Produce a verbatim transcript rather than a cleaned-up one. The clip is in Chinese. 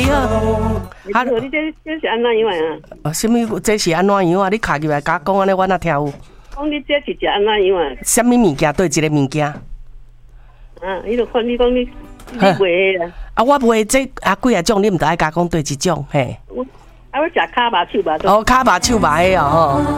你好。 哈，你这这是安怎样啊？ 哦，什么？这是安怎样啊？你卡入来甲讲安尼，我哪听有？ 讲你这是食安怎样啊？ 什么物件？对一个物件？ 啊，伊就看你讲你你卖啦。 啊，我卖这啊几啊种，你毋知甲讲对一种嘿？ 啊，我食骹肉手肉。 哦，骹肉手肉的哦。